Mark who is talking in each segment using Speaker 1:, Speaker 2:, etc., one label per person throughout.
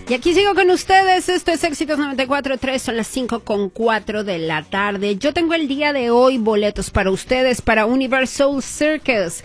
Speaker 1: Y aquí sigo con ustedes, esto es Éxitos 94.3, son las 5:04 de la tarde. Yo tengo el día de hoy boletos para ustedes para Universal Circus.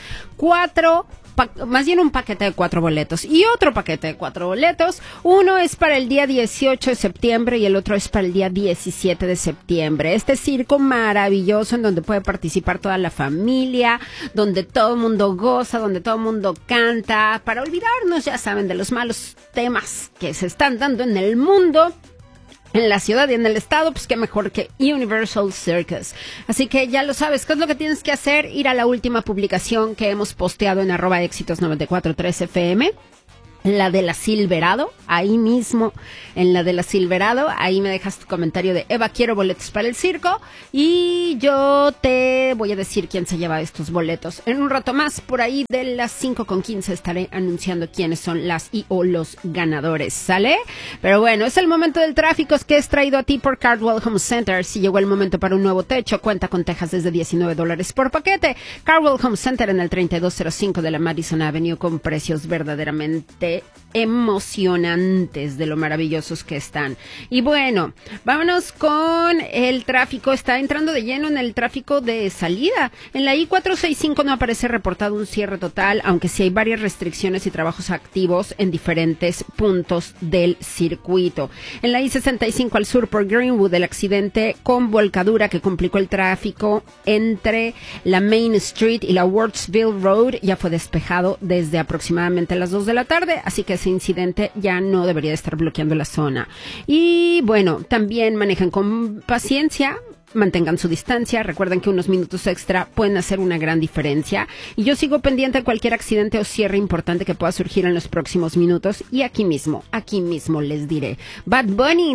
Speaker 1: Más bien un paquete de 4 boletos y otro paquete de 4 boletos. Uno es para el día 18 de septiembre y el otro es para el día 17 de septiembre. Este circo maravilloso en donde puede participar toda la familia, donde todo el mundo goza, donde todo el mundo canta, para olvidarnos, ya saben, de los malos temas que se están dando en el mundo. En la ciudad y en el estado, pues qué mejor que Universal Circus. Así que ya lo sabes, ¿qué es lo que tienes que hacer? Ir a la última publicación que hemos posteado en @éxitos943fm. La de la Silverado, ahí mismo, en la de la Silverado, ahí me dejas tu comentario de Eva, quiero boletos para el circo, y yo te voy a decir quién se lleva estos boletos. En un rato más, por ahí de las 5:15 estaré anunciando quiénes son las y o los ganadores, ¿sale? Pero bueno, es el momento del tráfico, es que es traído a ti por Cardwell Home Center. Si llegó el momento para un nuevo techo, cuenta con tejas desde $19 por paquete. Cardwell Home Center en el 3205 de la Madison Avenue, con precios verdaderamente emocionantes de lo maravillosos que están. Y bueno, vámonos con el tráfico. Está entrando de lleno en el tráfico de salida. En la I-465 no aparece reportado un cierre total, aunque sí hay varias restricciones y trabajos activos en diferentes puntos del circuito. En la I-65 al sur por Greenwood, el accidente con volcadura que complicó el tráfico entre la Main Street y la Wardsville Road ya fue despejado desde aproximadamente las 2 de la tarde, así que ese incidente ya no debería estar bloqueando la zona. Y bueno, también manejan con paciencia, mantengan su distancia, recuerden que unos minutos extra pueden hacer una gran diferencia. Y yo sigo pendiente de cualquier accidente o cierre importante que pueda surgir en los próximos minutos, y aquí mismo les diré. Bad Bunny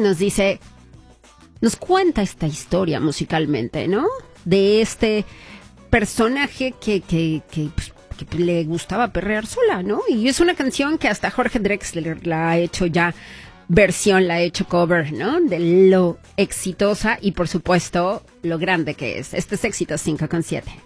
Speaker 1: nos cuenta esta historia musicalmente, ¿no? De este personaje que le gustaba perrear sola, ¿no? Y es una canción que hasta Jorge Drexler la ha hecho ya versión, la ha hecho cover, ¿no? De lo exitosa y, por supuesto, lo grande que es. Este es Éxitos 5:7.